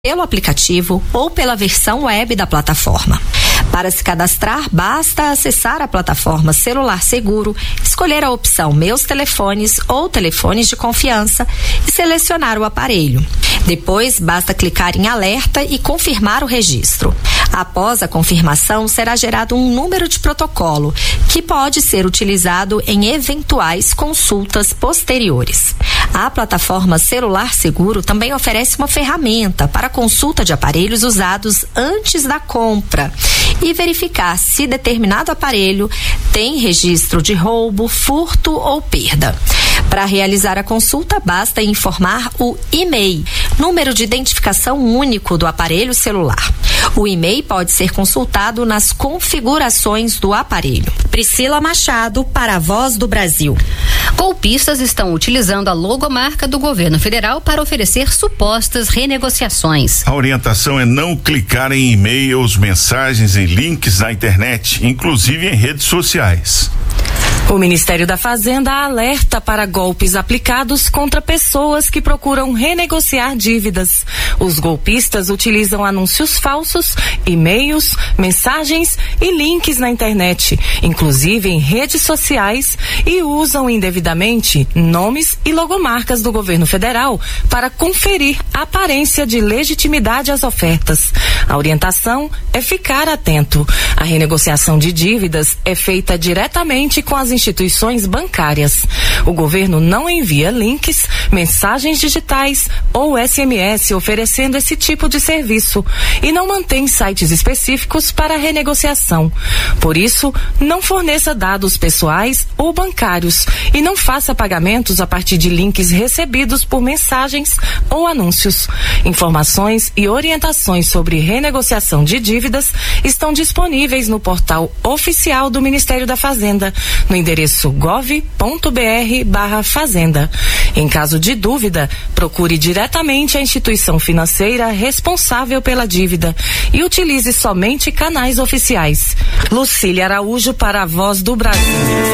pelo aplicativo ou pela versão web da plataforma. Para se cadastrar, basta acessar a plataforma Celular Seguro, escolher a opção Meus Telefones ou Telefones de Confiança e selecionar o aparelho. Depois, basta clicar em Alerta e confirmar o registro. Após a confirmação, será gerado um número de protocolo, que pode ser utilizado em eventuais consultas posteriores. A plataforma Celular Seguro também oferece uma ferramenta para consulta de aparelhos usados antes da compra e verificar se determinado aparelho tem registro de roubo, furto ou perda. Para realizar a consulta, basta informar o e-mail, número de identificação único do aparelho celular. O e-mail pode ser consultado nas configurações do aparelho. Priscila Machado, para a Voz do Brasil. Golpistas estão utilizando a logomarca do governo federal para oferecer supostas renegociações. A orientação é não clicar em e-mails, mensagens e links na internet, inclusive em redes sociais. O Ministério da Fazenda alerta para golpes aplicados contra pessoas que procuram renegociar dívidas. Os golpistas utilizam anúncios falsos, e-mails, mensagens e links na internet, inclusive em redes sociais, e usam indevidamente nomes e logomarcas do governo federal para conferir aparência de legitimidade às ofertas. A orientação é ficar atento. A renegociação de dívidas é feita diretamente com as instituições bancárias. O governo não envia links, mensagens digitais ou SMS oferecendo esse tipo de serviço e não mantém sites específicos para renegociação. Por isso, não forneça dados pessoais ou bancários e não faça pagamentos a partir de links recebidos por mensagens ou anúncios. Informações e orientações sobre renegociação de dívidas estão disponíveis no portal oficial do Ministério da Fazenda, no endereço gov.br/fazenda. Em caso de dúvida, procure diretamente a instituição financeira responsável pela dívida e utilize somente canais oficiais. Lucília Araújo, para a Voz do Brasil.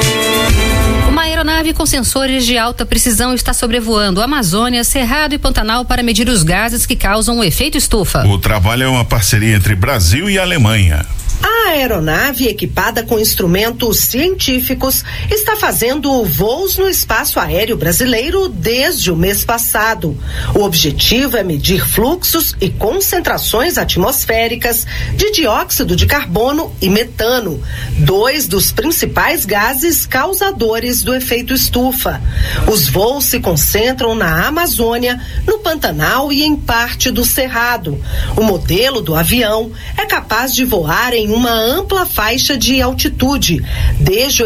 Uma aeronave com sensores de alta precisão está sobrevoando a Amazônia, Cerrado e Pantanal para medir os gases que causam o efeito estufa. O trabalho é uma parceria entre Brasil e Alemanha. A aeronave, equipada com instrumentos científicos, está fazendo voos no espaço aéreo brasileiro desde o mês passado. O objetivo é medir fluxos e concentrações atmosféricas de dióxido de carbono e metano, dois dos principais gases causadores do efeito estufa. Os voos se concentram na Amazônia, no Pantanal e em parte do Cerrado. O modelo do avião é capaz de voar em uma ampla faixa de altitude, desde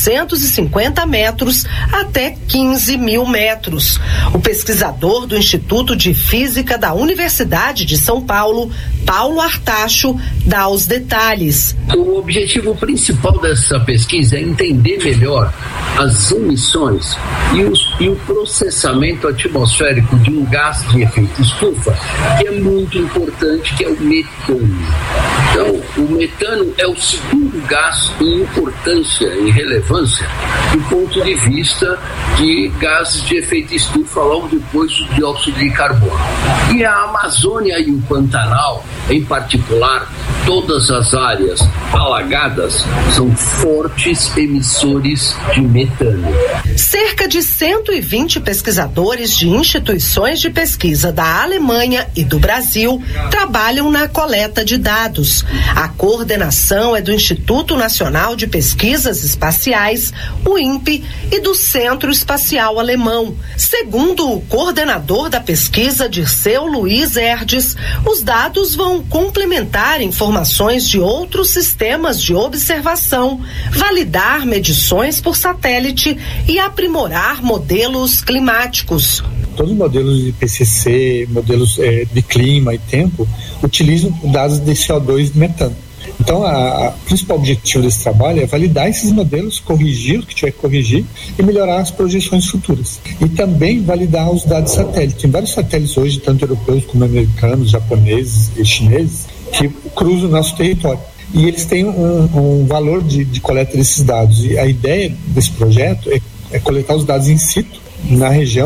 850 metros até 15 mil metros. O pesquisador do Instituto de Física da Universidade de São Paulo, Paulo Artacho, dá os detalhes. O objetivo principal dessa pesquisa é entender melhor as emissões e o processamento atmosférico de um gás de efeito estufa, que é muito importante, que é o metano. Então, o metano é o segundo gás em importância, em relevância, do ponto de vista de gases de efeito estufa, logo depois do dióxido de carbono. E a Amazônia e o Pantanal, em particular, todas as áreas alagadas, são fortes emissores de metano. Cerca de 120 pesquisadores de instituições de pesquisa da Alemanha e do Brasil trabalham na coleta de dados. A coordenação é do Instituto Nacional de Pesquisas Espaciais, o INPE, e do Centro Espacial Alemão. Segundo o coordenador da pesquisa, Dirceu Luiz Erdes, os dados vão complementar informações de outros sistemas de observação, validar medições por satélite e aprimorar modelos climáticos. Todos os modelos de PCC, modelos de clima e tempo, utilizam dados de CO2 e metano. Então, o principal objetivo desse trabalho é validar esses modelos, corrigir o que tiver que corrigir e melhorar as projeções futuras. E também validar os dados satélites. Tem vários satélites hoje, tanto europeus como americanos, japoneses e chineses, que cruzam o nosso território. E eles têm um valor de coleta desses dados. E a ideia desse projeto é coletar os dados in situ, na região,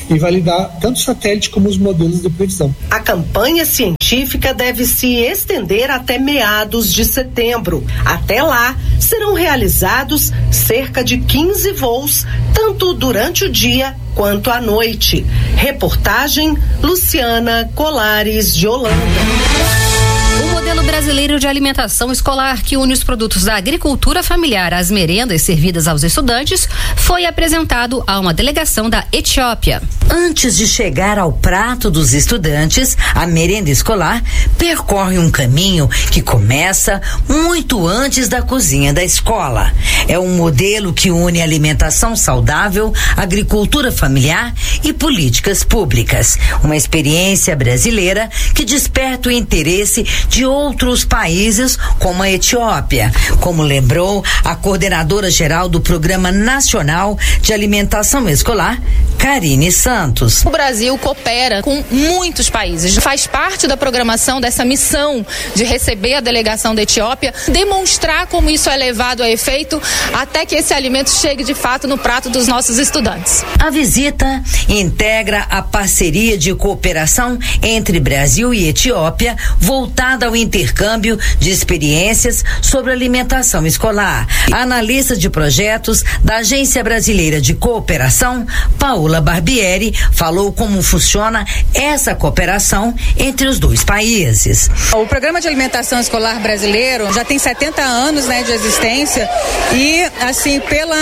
e validar tanto o satélite como os modelos de previsão. A campanha científica deve se estender até meados de setembro. Até lá, serão realizados cerca de 15 voos, tanto durante o dia quanto à noite. Reportagem Luciana Colares de Holanda. O modelo brasileiro de alimentação escolar, que une os produtos da agricultura familiar às merendas servidas aos estudantes, foi apresentado a uma delegação da Etiópia. Antes de chegar ao prato dos estudantes, a merenda escolar percorre um caminho que começa muito antes da cozinha da escola. É um modelo que une alimentação saudável, agricultura familiar e políticas públicas. Uma experiência brasileira que desperta o interesse de outros países, como a Etiópia, como lembrou a coordenadora geral do Programa Nacional de Alimentação Escolar, Karine Santos. O Brasil coopera com muitos países, faz parte da programação dessa missão de receber a delegação da Etiópia, demonstrar como isso é levado a efeito até que esse alimento chegue de fato no prato dos nossos estudantes. A visita integra a parceria de cooperação entre Brasil e Etiópia, voltada ao intercâmbio de experiências sobre alimentação escolar. A analista de projetos da Agência Brasileira de Cooperação, Paola Barbieri, falou como funciona essa cooperação entre os dois países. O Programa de Alimentação Escolar Brasileiro já tem 70 anos, de existência, e assim,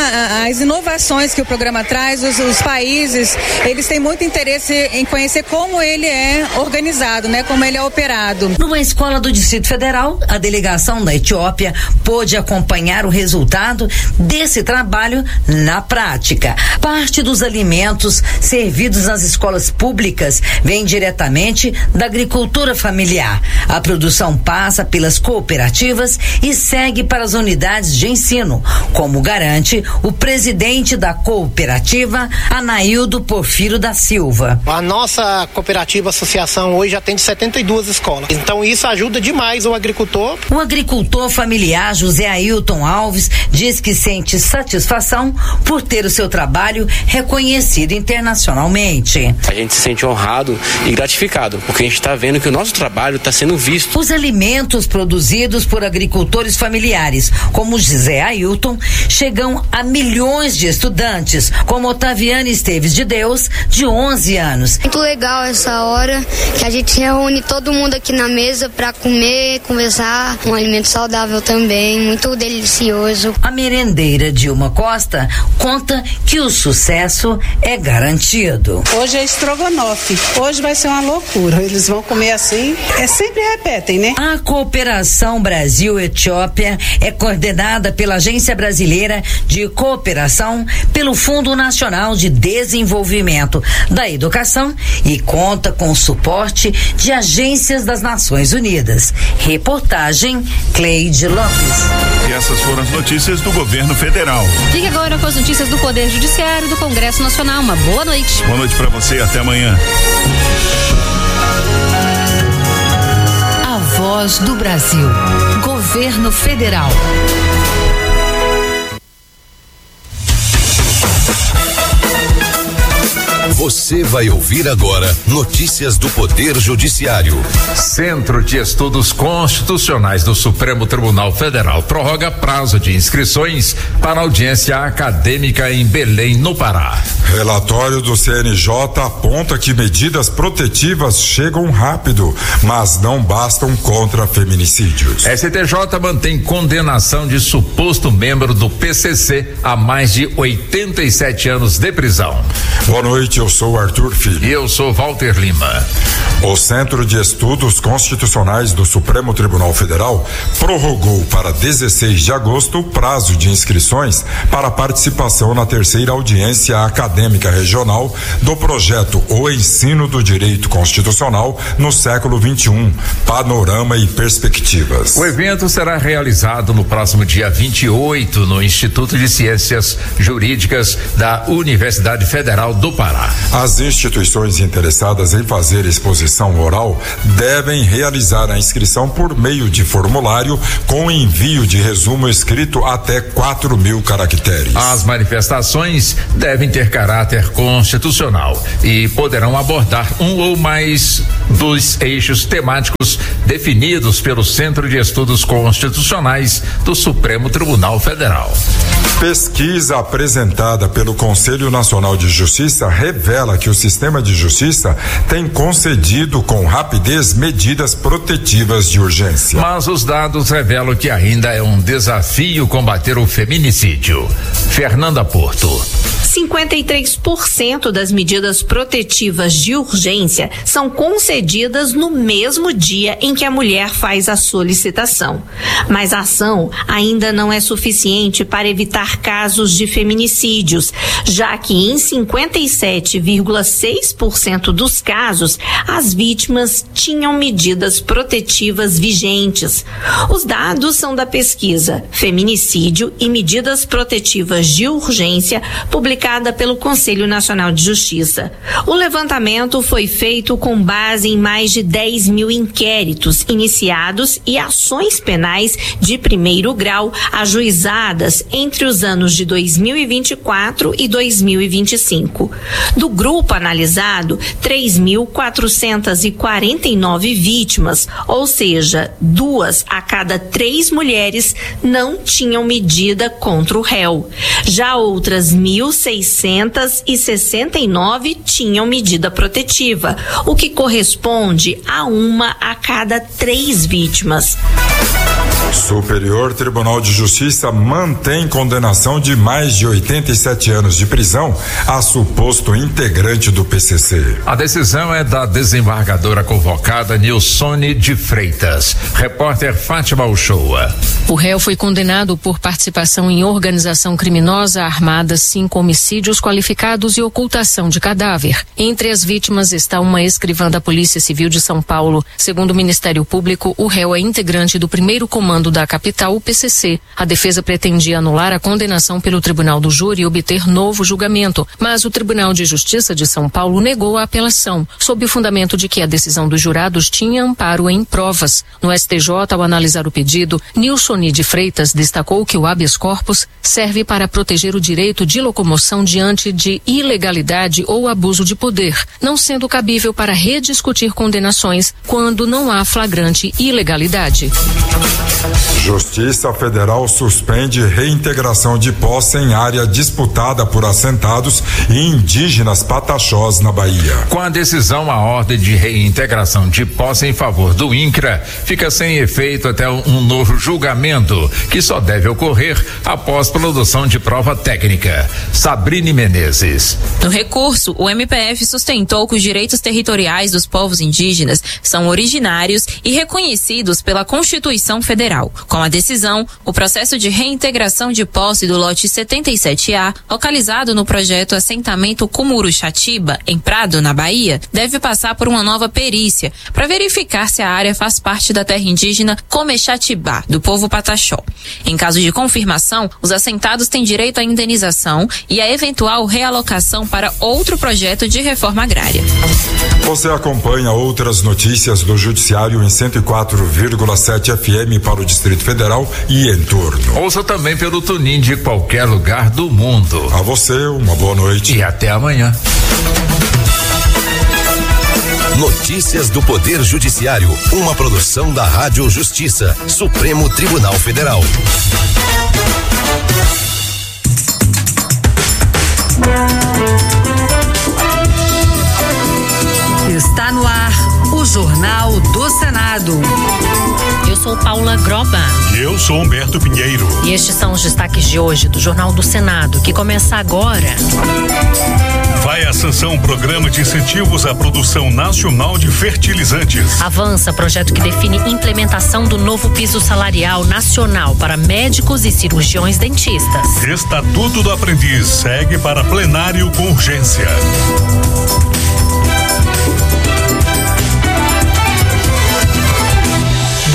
as inovações que o programa traz, os países, eles têm muito interesse em conhecer como ele é organizado, como ele é operado. Numa escola do Distrito Federal, a delegação da Etiópia pôde acompanhar o resultado desse trabalho na prática. Parte dos alimentos servidos nas escolas públicas vem diretamente da agricultura familiar. A produção passa pelas cooperativas e segue para as unidades de ensino, como garante o presidente da cooperativa, Anaildo Porfírio da Silva. A nossa cooperativa associação hoje atende 72 escolas. Então isso ajuda demais o agricultor. O agricultor familiar José Ailton Alves diz que sente satisfação por ter o seu trabalho reconhecido internacionalmente. A gente se sente honrado e gratificado, porque a gente está vendo que o nosso trabalho está sendo visto. Os alimentos produzidos por agricultores familiares, como José Ailton, chegam a milhões de estudantes, como Otaviane Esteves de Deus, de 11 anos. Muito legal essa hora que a gente reúne todo mundo aqui na mesa para comer, conversar, um alimento saudável também, muito delicioso. A merendeira Dilma Costa conta que o sucesso é garantido. Hoje é estrogonofe, hoje vai ser uma loucura, eles vão comer assim, sempre repetem, A cooperação Brasil-Etiópia é coordenada pela Agência Brasileira de Cooperação, pelo Fundo Nacional de Desenvolvimento da Educação e conta com o suporte de agências das Nações Unidas. Reportagem Cleide Lopes. E essas foram as notícias do governo federal. Fique agora com as notícias do Poder Judiciário do Congresso Nacional. Uma boa noite. Boa noite para você, até amanhã. A Voz do Brasil. Governo Federal. Você vai ouvir agora notícias do Poder Judiciário. Centro de Estudos Constitucionais do Supremo Tribunal Federal prorroga prazo de inscrições para audiência acadêmica em Belém, no Pará. Relatório do CNJ aponta que medidas protetivas chegam rápido, mas não bastam contra feminicídios. STJ mantém condenação de suposto membro do PCC a mais de 87 anos de prisão. Boa noite, eu sou Arthur Filho. E eu sou Walter Lima. O Centro de Estudos Constitucionais do Supremo Tribunal Federal prorrogou para 16 de agosto o prazo de inscrições para participação na terceira audiência acadêmica regional do projeto O Ensino do Direito Constitucional no século XXI, Panorama e Perspectivas. O evento será realizado no próximo dia 28 no Instituto de Ciências Jurídicas da Universidade Federal do Pará. As instituições interessadas em fazer exposição oral devem realizar a inscrição por meio de formulário com envio de resumo escrito até 4.000 caracteres. As manifestações devem ter caráter constitucional e poderão abordar um ou mais dos eixos temáticos definidos pelo Centro de Estudos Constitucionais do Supremo Tribunal Federal. Pesquisa apresentada pelo Conselho Nacional de Justiça revela que o sistema de justiça tem concedido com rapidez medidas protetivas de urgência. Mas os dados revelam que ainda é um desafio combater o feminicídio. Fernanda Porto. 53% das medidas protetivas de urgência são concedidas no mesmo dia em que a mulher faz a solicitação. Mas a ação ainda não é suficiente para evitar casos de feminicídios, já que em 57,6% dos casos, as vítimas tinham medidas protetivas vigentes. Os dados são da pesquisa Feminicídio e Medidas Protetivas de Urgência, publicada pelo Conselho Nacional de Justiça. O levantamento foi feito com base em mais de 10.000 inquéritos iniciados e ações penais de primeiro grau ajuizadas entre os anos de 2024 e 2025. Do grupo analisado, 3.449 vítimas, ou seja, 2 a cada 3 mulheres não tinham medida contra o réu. Já outras 1.669 tinham medida protetiva, o que corresponde a 1 a cada 3 vítimas. Superior Tribunal de Justiça mantém condenação de mais de 87 anos de prisão a suposto integrante do PCC. A decisão é da desembargadora convocada Nilsone de Freitas. Repórter Fátima Uchoa. O réu foi condenado por participação em organização criminosa armada, 5 homicídios qualificados e ocultação de cadáver. Entre as vítimas está uma escrivã da Polícia Civil de São Paulo. Segundo o Ministério Público, o réu é integrante do primeiro comando da capital, o PCC. A defesa pretendia anular a condenação pelo Tribunal do Júri e obter novo julgamento, mas o Tribunal de Justiça de São Paulo negou a apelação, sob o fundamento de que a decisão dos jurados tinha amparo em provas. No STJ, ao analisar o pedido, Nilsone de Freitas destacou que o habeas corpus serve para proteger o direito de locomoção diante de ilegalidade ou abuso de poder, não sendo cabível para rediscutir condenações quando não há flagrante ilegalidade. Justiça Federal suspende reintegração de posse em área disputada por assentados e indígenas pataxós na Bahia. Com a decisão, a ordem de reintegração de posse em favor do INCRA fica sem efeito até um novo julgamento, que só deve ocorrer após produção de prova técnica. Sabrine Menezes. No recurso, o MPF sustentou que os direitos territoriais dos povos indígenas são originários e reconhecidos pela Constituição Federal. Com a decisão, o processo de reintegração de posse do lote 77A, localizado no projeto Assentamento Cumuruxatiba, em Prado, na Bahia, deve passar por uma nova perícia para verificar se a área faz parte da terra indígena Comexatibá, do povo Pataxó. Em caso de confirmação, os assentados têm direito à indenização e à eventual realocação para outro projeto de reforma agrária. Você acompanha outras notícias do Judiciário em 104,7 FM para o Distrito Federal e entorno. Ouça também pelo TuneIn de qualquer lugar do mundo. A você, uma boa noite. E até amanhã. Notícias do Poder Judiciário, uma produção da Rádio Justiça, Supremo Tribunal Federal. Está no ar o Jornal do Senado. Eu sou Paula Groba. E eu sou Humberto Pinheiro. E estes são os destaques de hoje do Jornal do Senado, que começa agora. Vai à sanção o Programa de Incentivos à Produção Nacional de Fertilizantes. Avança projeto que define implementação do novo piso salarial nacional para médicos e cirurgiões dentistas. Estatuto do Aprendiz segue para plenário com urgência.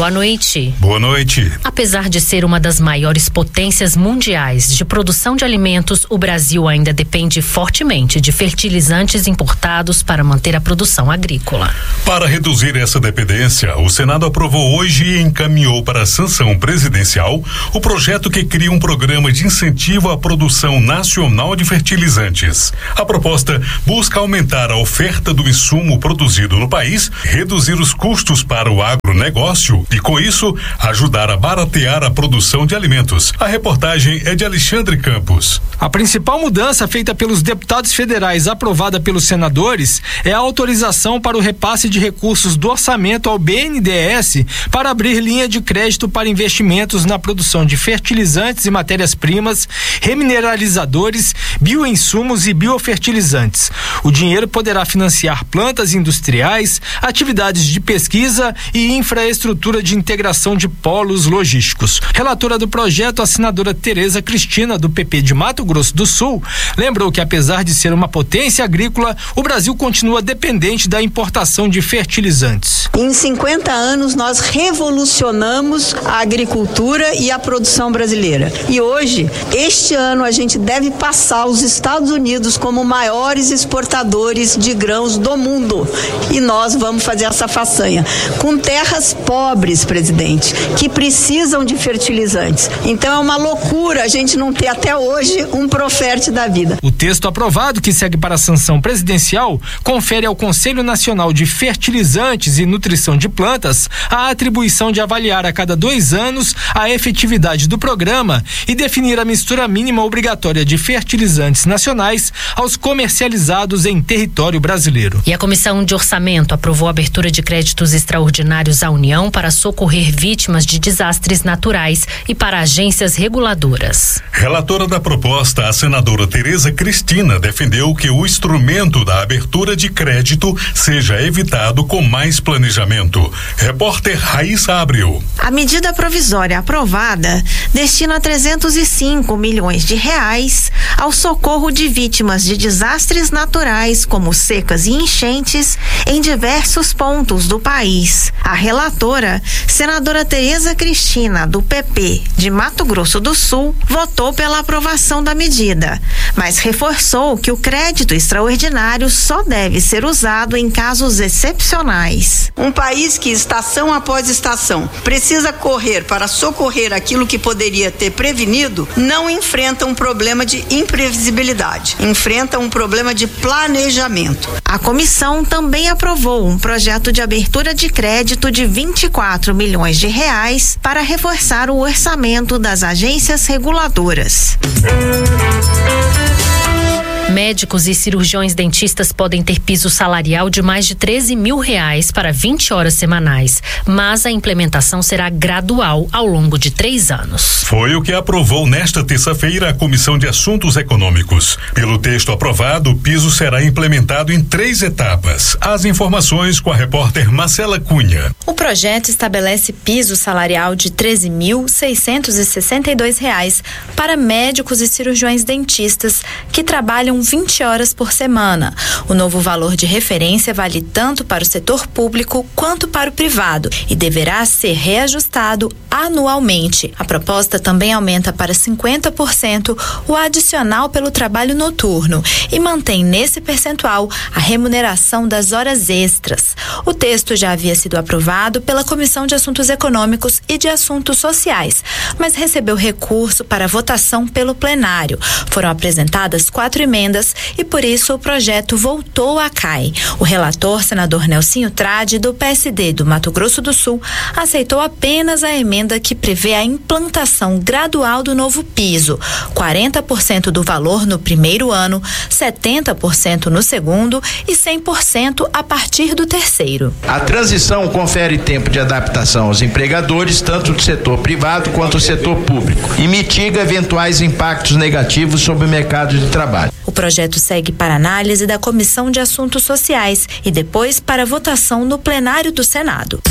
Boa noite. Boa noite. Apesar de ser uma das maiores potências mundiais de produção de alimentos, o Brasil ainda depende fortemente de fertilizantes importados para manter a produção agrícola. Para reduzir essa dependência, o Senado aprovou hoje e encaminhou para a sanção presidencial o projeto que cria um programa de incentivo à produção nacional de fertilizantes. A proposta busca aumentar a oferta do insumo produzido no país, reduzir os custos para o agronegócio e, com isso, ajudar a baratear a produção de alimentos. A reportagem é de Alexandre Campos. A principal mudança feita pelos deputados federais, aprovada pelos senadores, é a autorização para o repasse de recursos do orçamento ao BNDES para abrir linha de crédito para investimentos na produção de fertilizantes e matérias-primas, remineralizadores, bioinsumos e biofertilizantes. O dinheiro poderá financiar plantas industriais, atividades de pesquisa e infraestrutura de integração de polos logísticos. Relatora do projeto, a senadora Tereza Cristina, do PP de Mato Grosso do Sul, lembrou que, apesar de ser uma potência agrícola, o Brasil continua dependente da importação de fertilizantes. Em 50 anos, nós revolucionamos a agricultura e a produção brasileira. E hoje, este ano, a gente deve passar os Estados Unidos como maiores exportadores de grãos do mundo. E nós vamos fazer essa façanha com terras pobres, presidente, que precisam de fertilizantes. Então é uma loucura a gente não ter até hoje um Proferte da vida. O texto aprovado, que segue para a sanção presidencial, confere ao Conselho Nacional de Fertilizantes e Nutrição de Plantas a atribuição de avaliar a cada 2 anos a efetividade do programa e definir a mistura mínima obrigatória de fertilizantes nacionais aos comercializados em território brasileiro. E a Comissão de Orçamento aprovou a abertura de créditos extraordinários à União para socorrer vítimas de desastres naturais e para agências reguladoras. Relatora da proposta, a senadora Tereza Cristina defendeu que o instrumento da abertura de crédito seja evitado com mais planejamento. Repórter Raíssa Abreu. A medida provisória aprovada destina 305 milhões de reais ao socorro de vítimas de desastres naturais, como secas e enchentes, em diversos pontos do país. A relatora, senadora Tereza Cristina, do PP de Mato Grosso do Sul, votou pela aprovação da medida, mas reforçou que o crédito extraordinário só deve ser usado em casos excepcionais. Um país que, estação após estação, precisa correr para socorrer aquilo que poderia ter prevenido, não enfrenta um problema de imprevisibilidade, enfrenta um problema de planejamento. A comissão também aprovou um projeto de abertura de crédito de 24 milhões de reais para reforçar o orçamento das agências reguladoras. Médicos e cirurgiões dentistas podem ter piso salarial de mais de R$13 mil para 20 horas semanais, mas a implementação será gradual ao longo de 3 anos. Foi o que aprovou nesta terça-feira a Comissão de Assuntos Econômicos. Pelo texto aprovado, o piso será implementado em 3 etapas. As informações com a repórter Marcela Cunha. O projeto estabelece piso salarial de R$ 13.662 para médicos e cirurgiões dentistas que trabalham 20 horas por semana. O novo valor de referência vale tanto para o setor público quanto para o privado e deverá ser reajustado anualmente. A proposta também aumenta para 50% o adicional pelo trabalho noturno e mantém nesse percentual a remuneração das horas extras. O texto já havia sido aprovado pela Comissão de Assuntos Econômicos e de Assuntos Sociais, mas recebeu recurso para votação pelo plenário. Foram apresentadas 4 emendas e por isso o projeto voltou à CAI. O relator, senador Nelsinho Trade, do PSD do Mato Grosso do Sul, aceitou apenas a emenda que prevê a implantação gradual do novo piso, 40% do valor no primeiro ano, 70% no segundo e 100% a partir do terceiro. A transição confere tempo de adaptação aos empregadores, tanto do setor privado quanto do setor público, e mitiga eventuais impactos negativos sobre o mercado de trabalho. O projeto segue para análise da Comissão de Assuntos Sociais e depois para votação no plenário do Senado.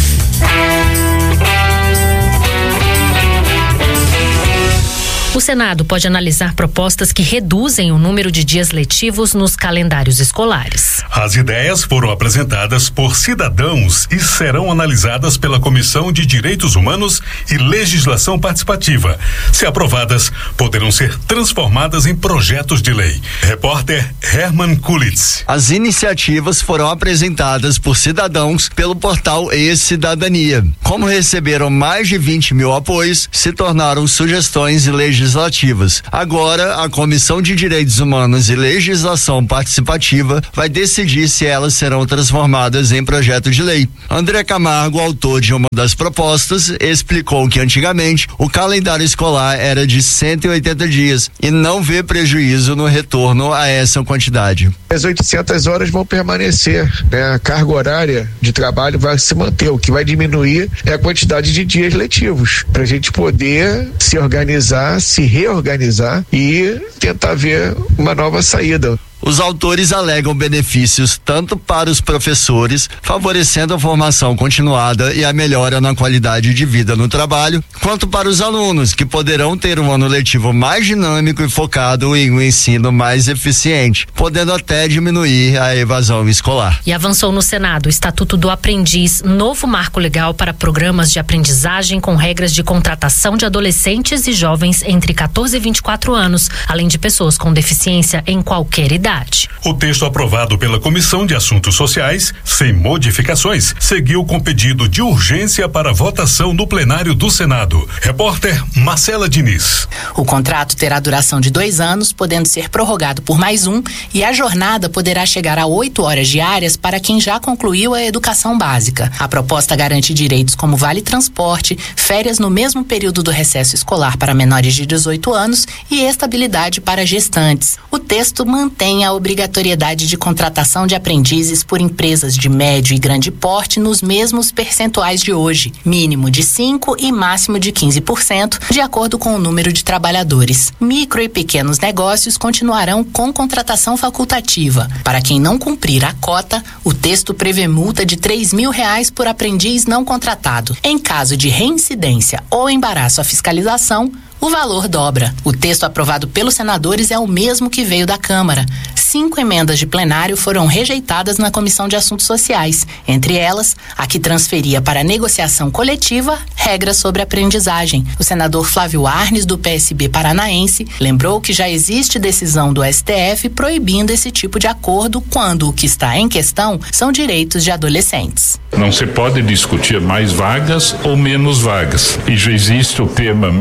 O Senado pode analisar propostas que reduzem o número de dias letivos nos calendários escolares. As ideias foram apresentadas por cidadãos e serão analisadas pela Comissão de Direitos Humanos e Legislação Participativa. Se aprovadas, poderão ser transformadas em projetos de lei. Repórter Herman Kulitz. As iniciativas foram apresentadas por cidadãos pelo portal E-Cidadania. Como receberam mais de 20 mil apoios, se tornaram sugestões legislativas. Agora, a Comissão de Direitos Humanos e Legislação Participativa vai decidir se elas serão transformadas em projeto de lei. André Camargo, autor de uma das propostas, explicou que antigamente o calendário escolar era de 180 dias e não vê prejuízo no retorno a essa quantidade. As 800 horas vão permanecer, né? A carga horária de trabalho vai se manter. O que vai diminuir é a quantidade de dias letivos, para a gente poder se organizar, se reorganizar e tentar ver uma nova saída. Os autores alegam benefícios tanto para os professores, favorecendo a formação continuada e a melhora na qualidade de vida no trabalho, quanto para os alunos, que poderão ter um ano letivo mais dinâmico e focado em um ensino mais eficiente, podendo até diminuir a evasão escolar. E avançou no Senado o Estatuto do Aprendiz, novo marco legal para programas de aprendizagem com regras de contratação de adolescentes e jovens entre 14 e 24 anos, além de pessoas com deficiência em qualquer idade. O texto aprovado pela Comissão de Assuntos Sociais, sem modificações, seguiu com pedido de urgência para votação no plenário do Senado. Repórter Marcela Diniz. O contrato terá duração de 2 anos, podendo ser prorrogado por mais 1, e a jornada poderá chegar a 8 horas diárias para quem já concluiu a educação básica. A proposta garante direitos como vale transporte, férias no mesmo período do recesso escolar para menores de 18 anos e estabilidade para gestantes. O texto mantém a obrigatoriedade de contratação de aprendizes por empresas de médio e grande porte nos mesmos percentuais de hoje, mínimo de 5% e máximo de 15%, de acordo com o número de trabalhadores. Micro e pequenos negócios continuarão com contratação facultativa. Para quem não cumprir a cota, o texto prevê multa de R$3.000 por aprendiz não contratado. Em caso de reincidência ou embaraço à fiscalização, o valor dobra. O texto aprovado pelos senadores é o mesmo que veio da Câmara. 5 emendas de plenário foram rejeitadas na Comissão de Assuntos Sociais, entre elas a que transferia para a negociação coletiva regras sobre aprendizagem. O senador Flávio Arnes, do PSB paranaense, lembrou que já existe decisão do STF proibindo esse tipo de acordo quando o que está em questão são direitos de adolescentes. Não se pode discutir mais vagas ou menos vagas. E já existe o tema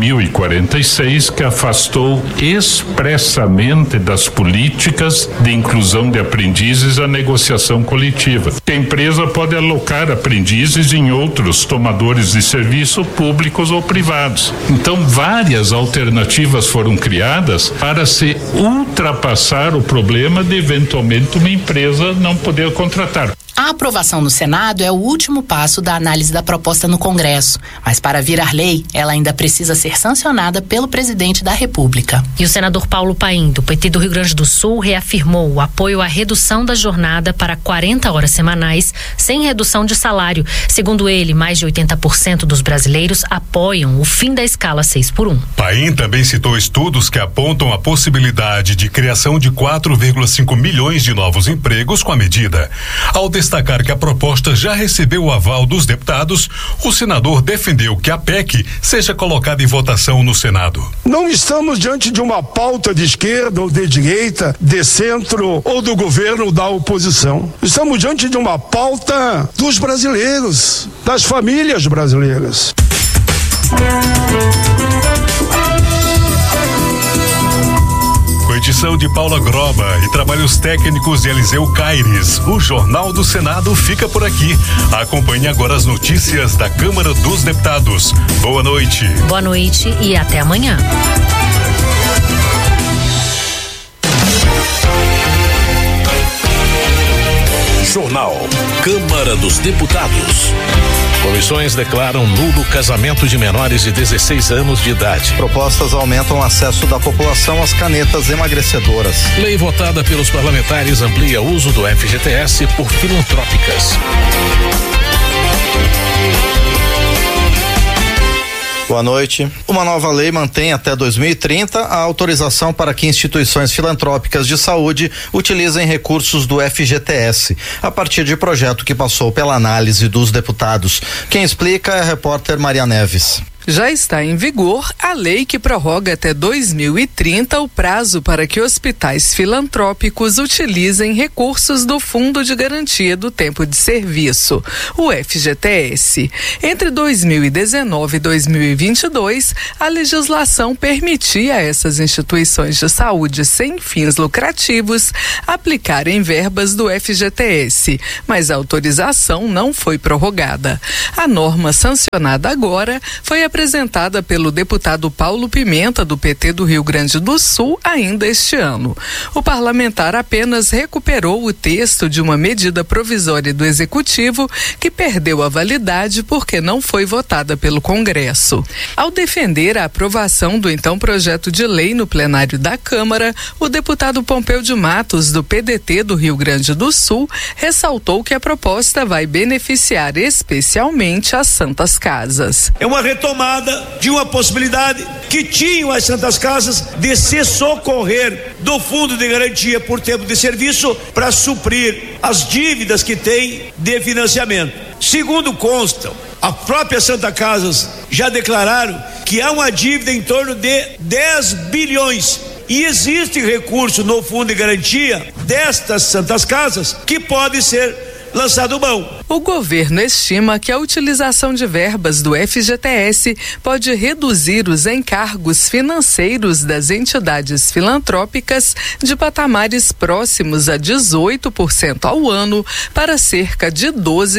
1046 que afastou expressamente das políticas de inclusão de aprendizes a negociação coletiva. A empresa pode alocar aprendizes em outros tomadores de serviço públicos ou privados. Então, várias alternativas foram criadas para se ultrapassar o problema de eventualmente uma empresa não poder contratar. A aprovação no Senado é o último passo da análise da proposta no Congresso, mas para virar lei, ela ainda precisa ser sancionada pelo presidente da República. E o senador Paulo Paim, do PT do Rio Grande do Sul, reafirmou o apoio à redução da jornada para 40 horas semanais, sem redução de salário. Segundo ele, mais de 80% dos brasileiros apoiam o fim da escala 6x1. Paim também citou estudos que apontam a possibilidade de criação de 4,5 milhões de novos empregos com a medida. Ao destacar que a proposta já recebeu o aval dos deputados, o senador defendeu que a PEC seja colocada em votação no Senado. Não estamos diante de uma pauta de esquerda ou de direita, de centro ou do governo ou da oposição. Estamos diante de uma pauta dos brasileiros, das famílias brasileiras. Com edição de Paula Groba e trabalhos técnicos de Eliseu Caires, o Jornal do Senado fica por aqui. Acompanhe agora as notícias da Câmara dos Deputados. Boa noite. Boa noite e até amanhã. Jornal Câmara dos Deputados. Comissões declaram nulo casamento de menores de 16 anos de idade. Propostas aumentam o acesso da população às canetas emagrecedoras. Lei votada pelos parlamentares amplia o uso do FGTS por filantrópicas. O Boa noite. Uma nova lei mantém até 2030 a autorização para que instituições filantrópicas de saúde utilizem recursos do FGTS, a partir de projeto que passou pela análise dos deputados. Quem explica é a repórter Maria Neves. Já está em vigor a lei que prorroga até 2030 o prazo para que hospitais filantrópicos utilizem recursos do Fundo de Garantia do Tempo de Serviço, o FGTS. Entre 2019 e 2022, a legislação permitia a essas instituições de saúde sem fins lucrativos aplicarem verbas do FGTS, mas a autorização não foi prorrogada. A norma sancionada agora foi apresentada pelo deputado Paulo Pimenta, do PT do Rio Grande do Sul, ainda este ano. O parlamentar apenas recuperou o texto de uma medida provisória do Executivo que perdeu a validade porque não foi votada pelo Congresso. Ao defender a aprovação do então projeto de lei no plenário da Câmara, o deputado Pompeu de Matos, do PDT do Rio Grande do Sul, ressaltou que a proposta vai beneficiar especialmente as Santas Casas. É uma retomada de uma possibilidade que tinham as Santas Casas de se socorrer do Fundo de Garantia por Tempo de Serviço para suprir as dívidas que tem de financiamento. Segundo constam, a própria Santa Casas já declararam que há uma dívida em torno de 10 bilhões. E existe recurso no Fundo de Garantia destas Santas Casas que pode ser lançado mão. O governo estima que a utilização de verbas do FGTS pode reduzir os encargos financeiros das entidades filantrópicas de patamares próximos a 18% ao ano para cerca de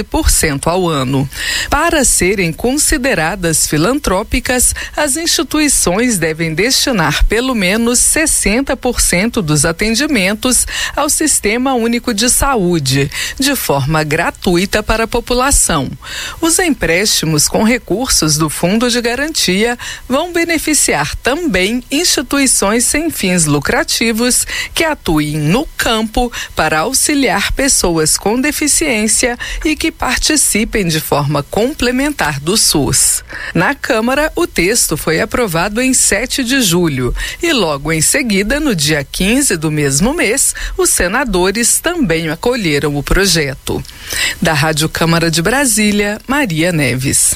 12% ao ano. Para serem consideradas filantrópicas, as instituições devem destinar pelo menos 60% dos atendimentos ao Sistema Único de Saúde, de forma gratuita para a população. Os empréstimos com recursos do Fundo de Garantia vão beneficiar também instituições sem fins lucrativos que atuem no campo para auxiliar pessoas com deficiência e que participem de forma complementar do SUS. Na Câmara, o texto foi aprovado em 7 de julho e logo em seguida, no dia 15 do mesmo mês, os senadores também acolheram o projeto. Da Rádio Câmara de Brasília, Maria Neves.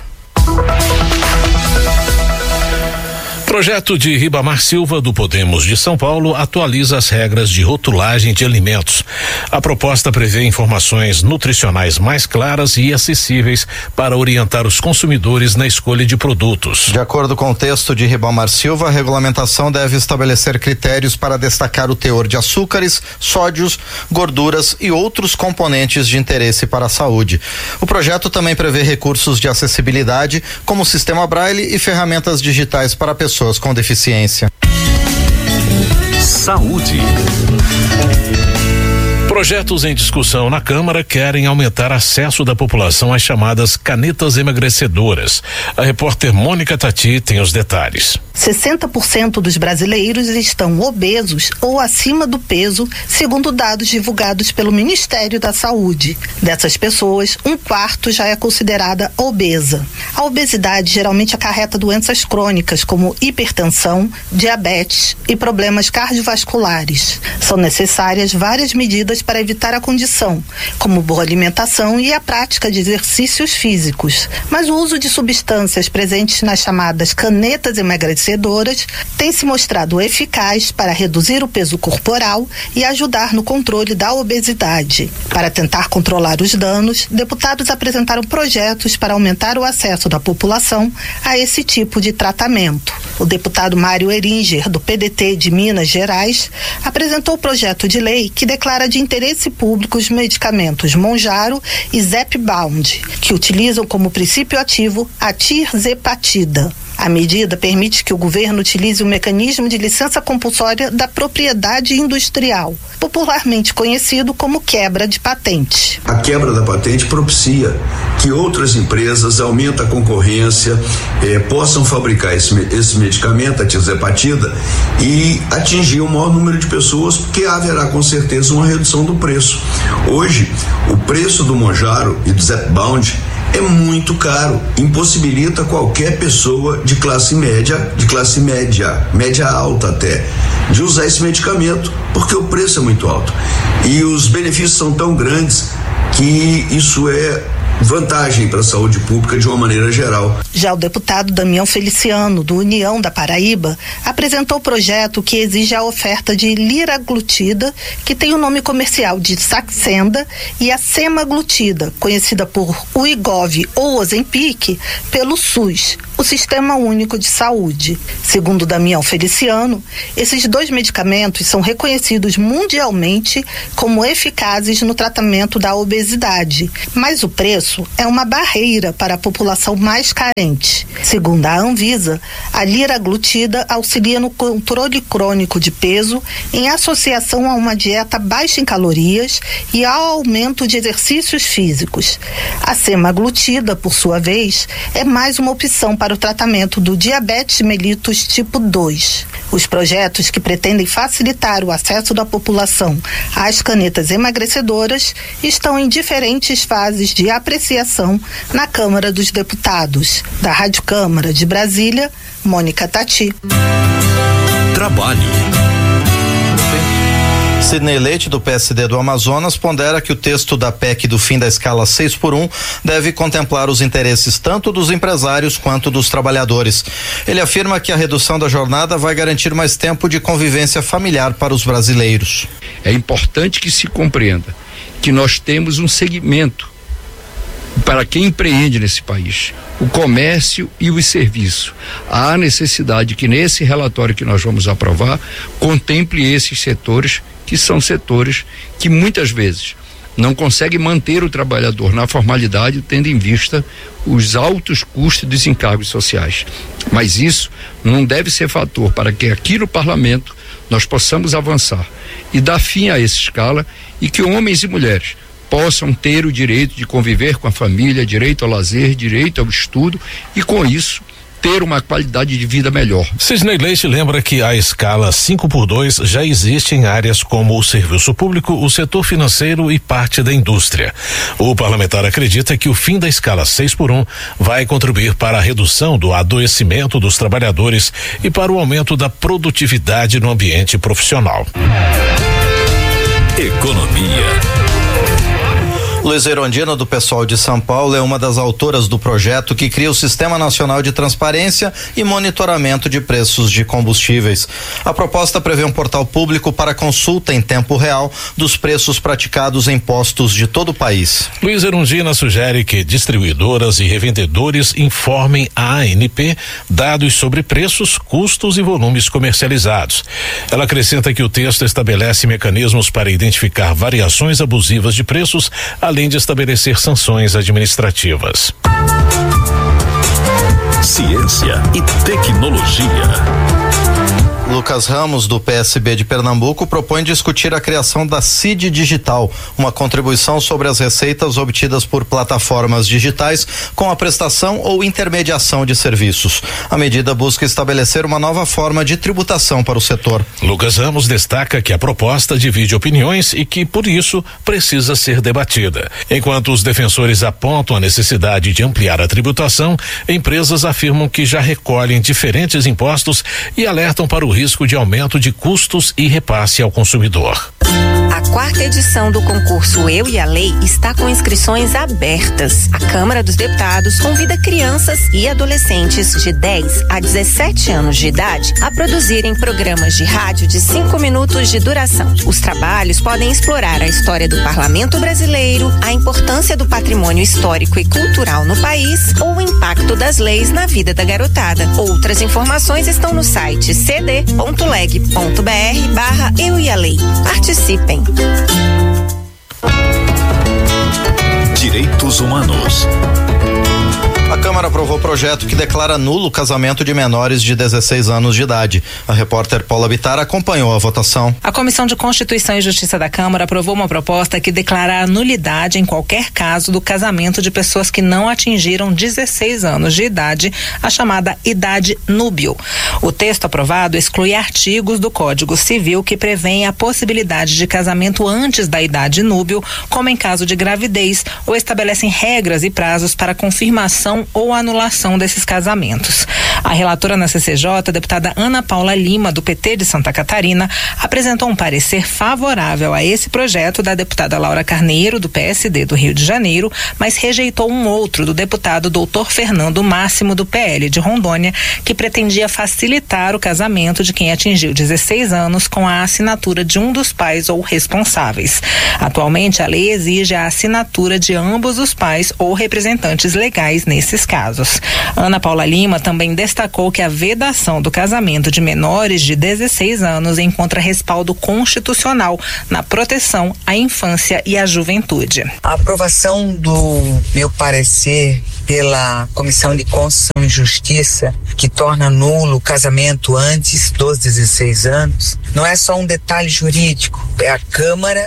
Projeto de Ribamar Silva, do Podemos de São Paulo, atualiza as regras de rotulagem de alimentos. A proposta prevê informações nutricionais mais claras e acessíveis para orientar os consumidores na escolha de produtos. De acordo com o texto de Ribamar Silva, a regulamentação deve estabelecer critérios para destacar o teor de açúcares, sódios, gorduras e outros componentes de interesse para a saúde. O projeto também prevê recursos de acessibilidade, como o sistema Braille e ferramentas digitais para pessoas com deficiência. Saúde. Projetos em discussão na Câmara querem aumentar acesso da população às chamadas canetas emagrecedoras. A repórter Mônica Tati tem os detalhes. 60% dos brasileiros estão obesos ou acima do peso, segundo dados divulgados pelo Ministério da Saúde. Dessas pessoas, 1/4 já é considerada obesa. A obesidade geralmente acarreta doenças crônicas como hipertensão, diabetes e problemas cardiovasculares. São necessárias várias medidas para evitar a condição, como boa alimentação e a prática de exercícios físicos. Mas o uso de substâncias presentes nas chamadas canetas emagrecedoras tem se mostrado eficaz para reduzir o peso corporal e ajudar no controle da obesidade. Para tentar controlar os danos, deputados apresentaram projetos para aumentar o acesso da população a esse tipo de tratamento. O deputado Mário Eringer, do PDT de Minas Gerais, apresentou o projeto de lei que declara de interesse público os medicamentos Mounjaro e Zepbound, que utilizam como princípio ativo a tirzepatida. A medida permite que o governo utilize o mecanismo de licença compulsória da propriedade industrial, popularmente conhecido como quebra de patente. A quebra da patente propicia que outras empresas aumentem a concorrência, possam fabricar esse medicamento, a tirzepatida, e atingir o maior número de pessoas, porque haverá com certeza uma redução do preço. Hoje, o preço do Mounjaro e do Zepbound é muito caro, impossibilita qualquer pessoa de classe média, média alta até, de usar esse medicamento, porque o preço é muito alto. E os benefícios são tão grandes que isso é vantagem para a saúde pública de uma maneira geral. Já o deputado Damião Feliciano, do União da Paraíba, apresentou o projeto que exige a oferta de liraglutida, que tem o nome comercial de Saxenda, e a semaglutida, conhecida por Wegovy ou Ozempic, pelo SUS, o Sistema Único de Saúde. Segundo Damião Feliciano, esses dois medicamentos são reconhecidos mundialmente como eficazes no tratamento da obesidade, mas o preço é uma barreira para a população mais carente. Segundo a Anvisa, a liraglutida auxilia no controle crônico de peso em associação a uma dieta baixa em calorias e ao aumento de exercícios físicos. A semaglutida, por sua vez, é mais uma opção para o tratamento do diabetes mellitus tipo 2. Os projetos que pretendem facilitar o acesso da população às canetas emagrecedoras estão em diferentes fases de apreciação na Câmara dos Deputados. Da Rádio Câmara de Brasília, Mônica Tati. Trabalho. Sidney Leite, do PSD do Amazonas, pondera que o texto da PEC do fim da escala 6x1 deve contemplar os interesses tanto dos empresários quanto dos trabalhadores. Ele afirma que a redução da jornada vai garantir mais tempo de convivência familiar para os brasileiros. É importante que se compreenda que nós temos um segmento para quem empreende nesse país, o comércio e os serviços. Há necessidade que nesse relatório que nós vamos aprovar contemple esses setores, que são setores que muitas vezes não conseguem manter o trabalhador na formalidade, tendo em vista os altos custos dos encargos sociais. Mas isso não deve ser fator para que aqui no parlamento nós possamos avançar e dar fim a essa escala e que homens e mulheres possam ter o direito de conviver com a família, direito ao lazer, direito ao estudo e com isso ter uma qualidade de vida melhor. Sidney Leite lembra que a escala 5x2 já existe em áreas como o serviço público, o setor financeiro e parte da indústria. O parlamentar acredita que o fim da escala 6x1 vai contribuir para a redução do adoecimento dos trabalhadores e para o aumento da produtividade no ambiente profissional. Economia. Luiz Erondina, do PSOL de São Paulo, é uma das autoras do projeto que cria o Sistema Nacional de Transparência e Monitoramento de Preços de Combustíveis. A proposta prevê um portal público para consulta em tempo real dos preços praticados em postos de todo o país. Luiz Erondina sugere que distribuidoras e revendedores informem a ANP dados sobre preços, custos e volumes comercializados. Ela acrescenta que o texto estabelece mecanismos para identificar variações abusivas de preços, além de estabelecer sanções administrativas. Ciência e tecnologia. Lucas Ramos, do PSB de Pernambuco, propõe discutir a criação da CID Digital, uma contribuição sobre as receitas obtidas por plataformas digitais com a prestação ou intermediação de serviços. A medida busca estabelecer uma nova forma de tributação para o setor. Lucas Ramos destaca que a proposta divide opiniões e que, por isso, precisa ser debatida. Enquanto os defensores apontam a necessidade de ampliar a tributação, empresas afirmam que já recolhem diferentes impostos e alertam para o risco de aumento de custos e repasse ao consumidor. A 4ª edição do concurso Eu e a Lei está com inscrições abertas. A Câmara dos Deputados convida crianças e adolescentes de 10 a 17 anos de idade a produzirem programas de rádio de 5 minutos de duração. Os trabalhos podem explorar a história do parlamento brasileiro, a importância do patrimônio histórico e cultural no país ou o impacto das leis na vida da garotada. Outras informações estão no site cd.leg.br/Eu e a Lei. Participem. Direitos Humanos. A Câmara aprovou o projeto que declara nulo o casamento de menores de 16 anos de idade. A repórter Paula Bittar acompanhou a votação. A Comissão de Constituição e Justiça da Câmara aprovou uma proposta que declara a nulidade em qualquer caso do casamento de pessoas que não atingiram 16 anos de idade, a chamada idade núbio. O texto aprovado exclui artigos do Código Civil que prevêem a possibilidade de casamento antes da idade núbio, como em caso de gravidez, ou estabelecem regras e prazos para confirmação ou anulação desses casamentos. A relatora na CCJ, a deputada Ana Paula Lima, do PT de Santa Catarina, apresentou um parecer favorável a esse projeto da deputada Laura Carneiro, do PSD do Rio de Janeiro, mas rejeitou um outro do deputado Dr. Fernando Máximo, do PL de Rondônia, que pretendia facilitar o casamento de quem atingiu 16 anos com a assinatura de um dos pais ou responsáveis. Atualmente, a lei exige a assinatura de ambos os pais ou representantes legais nesses casos. Ana Paula Lima também destacou que a vedação do casamento de menores de 16 anos encontra respaldo constitucional na proteção à infância e à juventude. A aprovação do meu parecer pela Comissão de Constituição e Justiça, que torna nulo o casamento antes dos 16 anos, não é só um detalhe jurídico, é a Câmara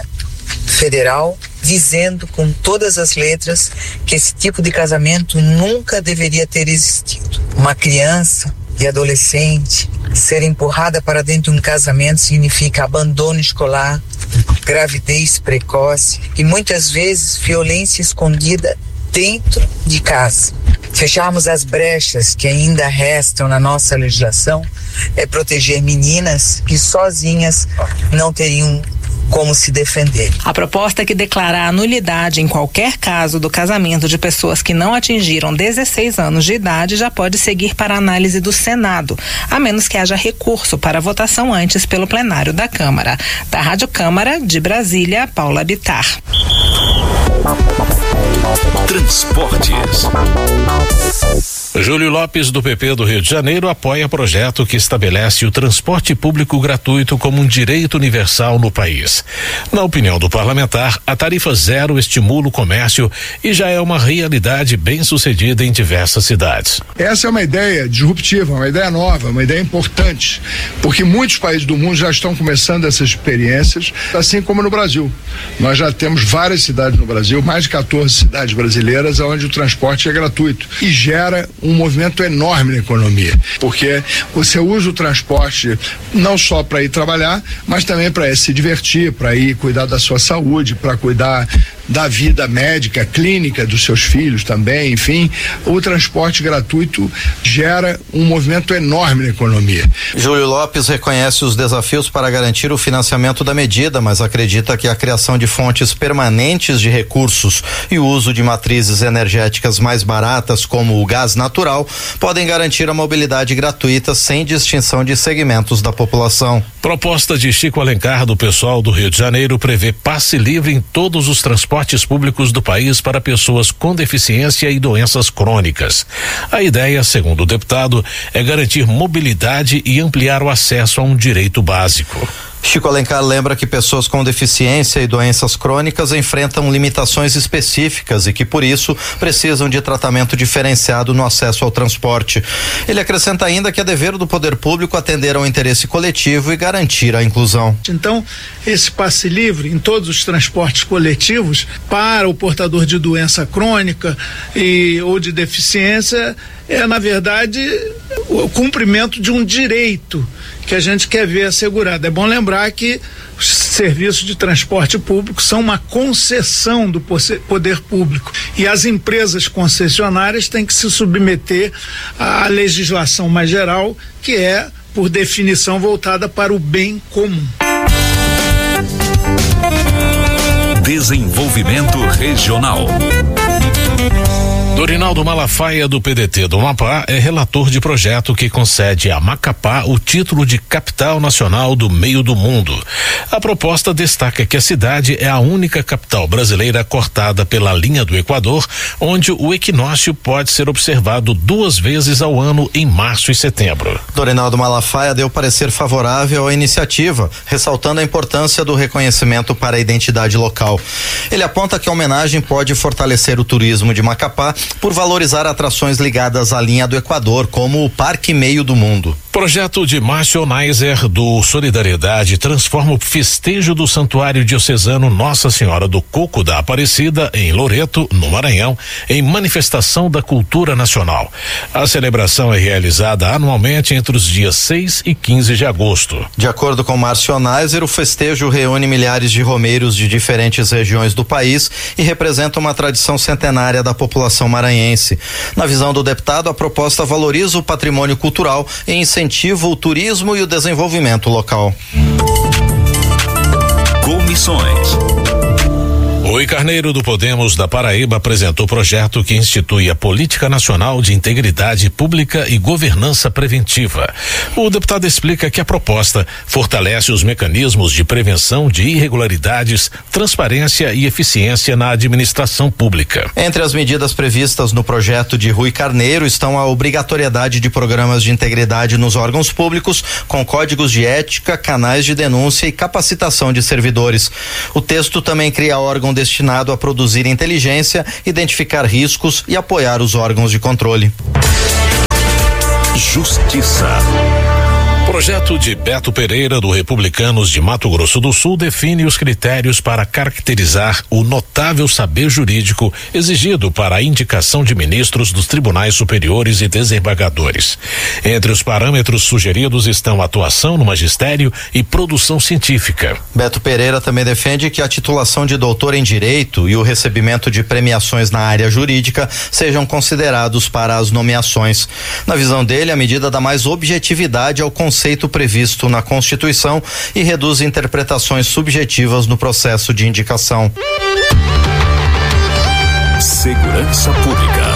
Federal dizendo com todas as letras que esse tipo de casamento nunca deveria ter existido. Uma criança e adolescente ser empurrada para dentro de um casamento significa abandono escolar, gravidez precoce e muitas vezes violência escondida dentro de casa. Fecharmos as brechas que ainda restam na nossa legislação é proteger meninas que sozinhas não teriam como se defender. A proposta que declara a nulidade em qualquer caso do casamento de pessoas que não atingiram 16 anos de idade já pode seguir para a análise do Senado, a menos que haja recurso para votação antes pelo plenário da Câmara. Da Rádio Câmara de Brasília, Paula Bittar. Transportes. Júlio Lopes, do PP do Rio de Janeiro, apoia projeto que estabelece o transporte público gratuito como um direito universal no país. Na opinião do parlamentar, a tarifa zero estimula o comércio e já é uma realidade bem-sucedida em diversas cidades. Essa é uma ideia disruptiva, uma ideia nova, uma ideia importante, porque muitos países do mundo já estão começando essas experiências, assim como no Brasil. Nós já temos várias cidades no Brasil, mais de 14 cidades brasileiras, onde o transporte é gratuito e gera um movimento enorme na economia, porque você usa o transporte não só para ir trabalhar, mas também para se divertir, para ir cuidar da sua saúde, para cuidar da vida médica, clínica dos seus filhos também, enfim, o transporte gratuito gera um movimento enorme na economia. Júlio Lopes reconhece os desafios para garantir o financiamento da medida, mas acredita que a criação de fontes permanentes de recursos e o uso de matrizes energéticas mais baratas, como o gás natural, podem garantir a mobilidade gratuita sem distinção de segmentos da população. Proposta de Chico Alencar, do pessoal do Rio de Janeiro, prevê passe livre em todos os transportes públicos do país para pessoas com deficiência e doenças crônicas. A ideia, segundo o deputado, é garantir mobilidade e ampliar o acesso a um direito básico. Chico Alencar lembra que pessoas com deficiência e doenças crônicas enfrentam limitações específicas e que, por isso, precisam de tratamento diferenciado no acesso ao transporte. Ele acrescenta ainda que é dever do poder público atender ao interesse coletivo e garantir a inclusão. Então, esse passe livre em todos os transportes coletivos para o portador de doença crônica ou de deficiência é, na verdade, o cumprimento de um direito que a gente quer ver assegurado. É bom lembrar que os serviços de transporte público são uma concessão do poder público e as empresas concessionárias têm que se submeter à legislação mais geral, que é, por definição, voltada para o bem comum. Desenvolvimento regional. Dorinaldo Malafaia, do PDT do Amapá, é relator de projeto que concede a Macapá o título de capital nacional do meio do mundo. A proposta destaca que a cidade é a única capital brasileira cortada pela linha do Equador, onde o equinócio pode ser observado 2 vezes ao ano em março e setembro. Dorinaldo Malafaia deu parecer favorável à iniciativa, ressaltando a importância do reconhecimento para a identidade local. Ele aponta que a homenagem pode fortalecer o turismo de Macapá por valorizar atrações ligadas à linha do Equador, como o Parque Meio do Mundo. Projeto de Márcio Neiser do Solidariedade transforma o festejo do Santuário Diocesano Nossa Senhora do Coco da Aparecida, em Loreto, no Maranhão, em manifestação da cultura nacional. A celebração é realizada anualmente entre os dias 6 e 15 de agosto. De acordo com Márcio Neiser, o festejo reúne milhares de romeiros de diferentes regiões do país e representa uma tradição centenária da população maranhense. Na visão do deputado, a proposta valoriza o patrimônio cultural e incentiva o turismo e o desenvolvimento local. Comissões. Rui Carneiro, do Podemos da Paraíba, apresentou o projeto que institui a Política Nacional de Integridade Pública e Governança Preventiva. O deputado explica que a proposta fortalece os mecanismos de prevenção de irregularidades, transparência e eficiência na administração pública. Entre as medidas previstas no projeto de Rui Carneiro estão a obrigatoriedade de programas de integridade nos órgãos públicos, com códigos de ética, canais de denúncia e capacitação de servidores. O texto também cria órgão destinado a produzir inteligência, identificar riscos e apoiar os órgãos de controle. Justiça. Projeto de Beto Pereira, do Republicanos de Mato Grosso do Sul, define os critérios para caracterizar o notável saber jurídico exigido para a indicação de ministros dos tribunais superiores e desembargadores. Entre os parâmetros sugeridos estão atuação no magistério e produção científica. Beto Pereira também defende que a titulação de doutor em direito e o recebimento de premiações na área jurídica sejam considerados para as nomeações. Na visão dele, a medida dá mais objetividade ao conceito previsto na Constituição e reduz interpretações subjetivas no processo de indicação. Segurança Pública.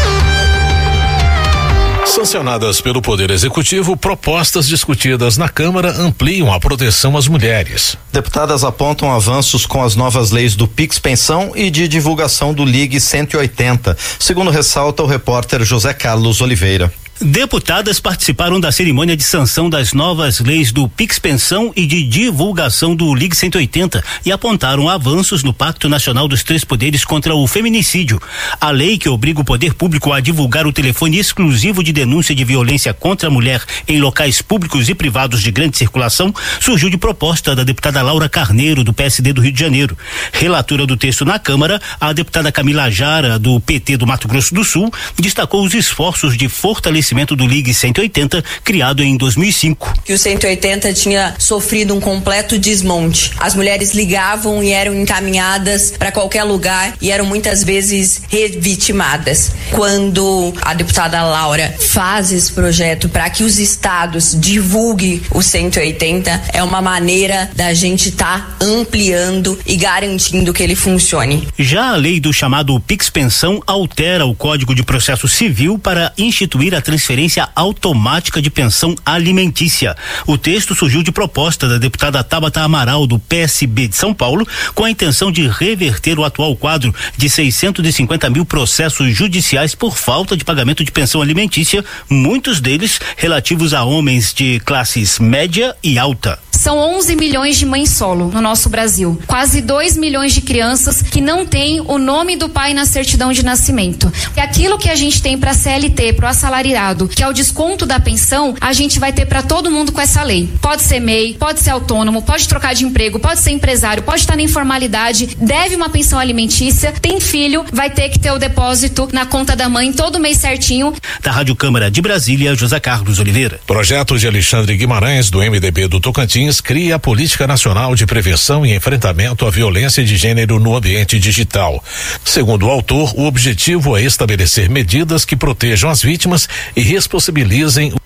Sancionadas pelo Poder Executivo, propostas discutidas na Câmara ampliam a proteção às mulheres. Deputadas apontam avanços com as novas leis do Pix Pensão e de divulgação do Ligue 180, segundo ressalta o repórter José Carlos Oliveira. Deputadas participaram da cerimônia de sanção das novas leis do Pix Pensão e de divulgação do Ligue 180 e apontaram avanços no Pacto Nacional dos Três Poderes contra o Feminicídio. A lei que obriga o poder público a divulgar o telefone exclusivo de denúncia de violência contra a mulher em locais públicos e privados de grande circulação surgiu de proposta da deputada Laura Carneiro, do PSD do Rio de Janeiro. Relatora do texto na Câmara, a deputada Camila Jara, do PT do Mato Grosso do Sul, destacou os esforços de fortalecimento do Ligue 180, criado em 2005. Que o 180 tinha sofrido um completo desmonte. As mulheres ligavam e eram encaminhadas para qualquer lugar e eram muitas vezes revitimadas. Quando a deputada Laura faz esse projeto para que os estados divulguem o 180, é uma maneira da gente estar ampliando e garantindo que ele funcione. Já a lei do chamado Pix Pensão altera o Código de Processo Civil para instituir a transferência automática de pensão alimentícia. O texto surgiu de proposta da deputada Tabata Amaral, do PSB de São Paulo, com a intenção de reverter o atual quadro de 650 mil processos judiciais por falta de pagamento de pensão alimentícia, muitos deles relativos a homens de classes média e alta. São 11 milhões de mães solo no nosso Brasil. Quase 2 milhões de crianças que não têm o nome do pai na certidão de nascimento. E aquilo que a gente tem para CLT, para o assalariado, que é o desconto da pensão, a gente vai ter para todo mundo com essa lei. Pode ser MEI, pode ser autônomo, pode trocar de emprego, pode ser empresário, pode estar na informalidade, deve uma pensão alimentícia, tem filho, vai ter que ter o depósito na conta da mãe todo mês certinho. Da Rádio Câmara de Brasília, José Carlos Oliveira. Projeto de Alexandre Guimarães, do MDB do Tocantins, cria a Política Nacional de Prevenção e Enfrentamento à Violência de Gênero no Ambiente Digital. Segundo o autor, o objetivo é estabelecer medidas que protejam as vítimas e responsabilizem